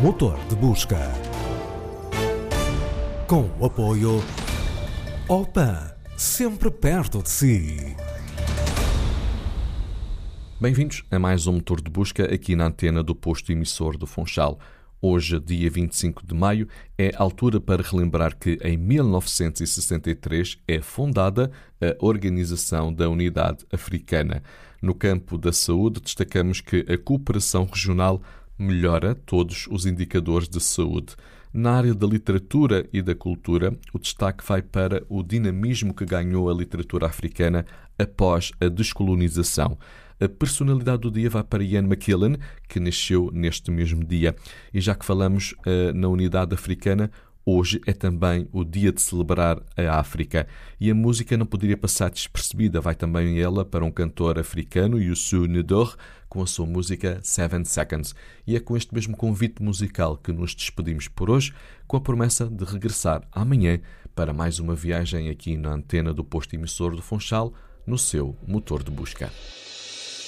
motor de busca. Com o apoio Opan, sempre perto de si. Bem-vindos a mais um motor de busca aqui na antena do posto emissor do Funchal. Hoje, dia 25 de maio, é a altura para relembrar que em 1963 é fundada a Organização da Unidade Africana. No campo da saúde, destacamos que a cooperação regional melhora todos os indicadores de saúde. Na área da literatura e da cultura, o destaque vai para o dinamismo que ganhou a literatura africana após a descolonização. A personalidade do dia vai para Ian McKellen, que nasceu neste mesmo dia. E já que falamos na unidade africana, hoje é também o dia de celebrar a África. E a música não poderia passar despercebida. Vai também ela para um cantor africano, Youssou N'Dour, com a sua música 7 Seconds. E é com este mesmo convite musical que nos despedimos por hoje, com a promessa de regressar amanhã para mais uma viagem aqui na antena do posto emissor do Funchal, no seu motor de busca.